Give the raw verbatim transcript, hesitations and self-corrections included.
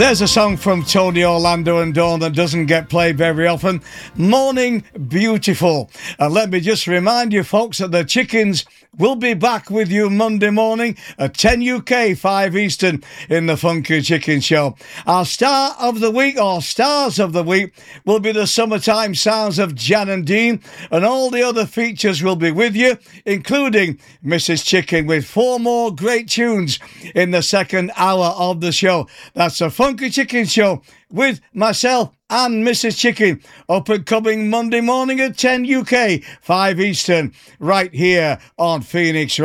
There's a song from Tony Orlando and Dawn that doesn't get played very often. Morning Beautiful. And let me just remind you, folks, that the Chickens will be back with you Monday morning at ten U K, five Eastern in the Funky Chicken Show. Our star of the week, or stars of the week, will be the Summertime Sounds of Jan and Dean, and all the other features will be with you, including Missus Chicken, with four more great tunes in the second hour of the show. That's a Funky Chicken Show with myself and Missus Chicken, up and coming Monday morning at ten U K, five Eastern, right here on Phoenix